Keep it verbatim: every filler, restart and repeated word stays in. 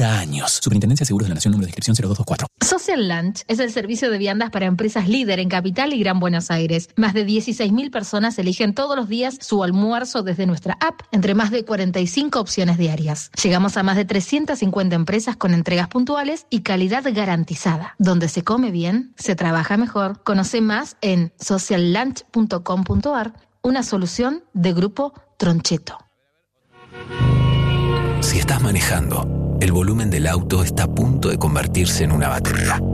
treinta años. Superintendencia de Seguros de la Nación, número de inscripción cero dos dos cuatro. Social Lunch es el servicio de viandas para empresas líder en Capital y Gran Buenos Aires. Más de dieciséis mil personas eligen todos los días su almuerzo desde nuestra app, entre más de cuarenta y cinco opciones diarias. Llegamos a más de trescientas cincuenta empresas con entregas puntuales y calidad garantizada. Donde se come bien, se trabaja mejor. Conoce más en social lunch punto com punto a r, una solución de Grupo Troncheto. Si estás manejando, el volumen del auto está a punto de convertirse en una batería.